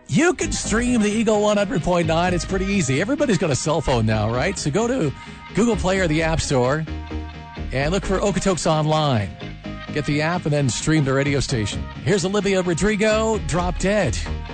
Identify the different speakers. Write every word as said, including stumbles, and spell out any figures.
Speaker 1: You can stream the Eagle one hundred point nine. It's pretty easy. Everybody's got a cell phone now, right? So go to Google Play or the App Store and look for Okotoks Online. Get the app and then stream the radio station. Here's Olivia Rodrigo, Drop Dead.